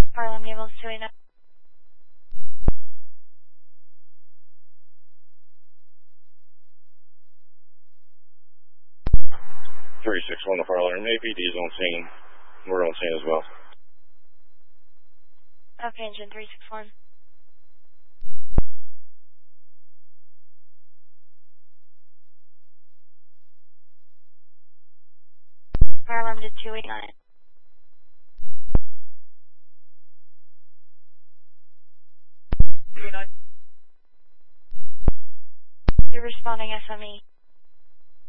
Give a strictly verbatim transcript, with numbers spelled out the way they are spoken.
Harlem Gables two eight nine. three six one to Harlem. A P D is on scene. We're on scene as well. Okay, engine three six one. Harlem to two eight nine. two eight nine. You're responding S M E.